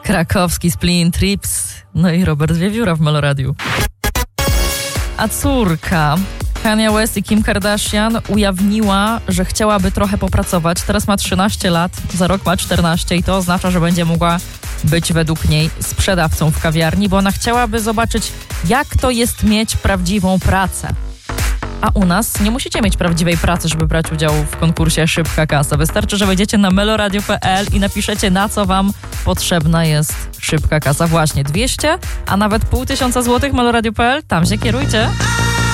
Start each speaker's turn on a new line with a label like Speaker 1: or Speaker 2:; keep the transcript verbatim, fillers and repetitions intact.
Speaker 1: Krakowski Splin Trips, no i Robert Wiewióra w Meloradiu. A córka Kanye West i Kim Kardashian ujawniła, że chciałaby trochę popracować. Teraz ma trzynaście lat, za rok ma czternaście i to oznacza, że będzie mogła być według niej sprzedawcą w kawiarni, bo ona chciałaby zobaczyć, jak to jest mieć prawdziwą pracę. A u nas nie musicie mieć prawdziwej pracy, żeby brać udział w konkursie Szybka Kasa. Wystarczy, że wejdziecie na meloradio kropka p l i napiszecie, na co wam potrzebna jest szybka kasa. Właśnie dwieście, a nawet pół tysiąca złotych meloradio kropka p l. Tam się kierujcie.